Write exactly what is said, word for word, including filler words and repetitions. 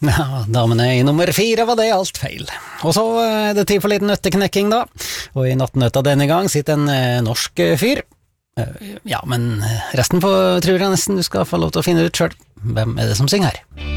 Ja, damene i nummer fire var det alt feil. Og så er det tid for litt nøtteknekking da. Og i nattnøtta denne gang sitter en eh, norsk eh, fyr. Eh, ja, men resten på tror jeg nesten du skal få lov til å finne ut selv. Hvem er det som synger her?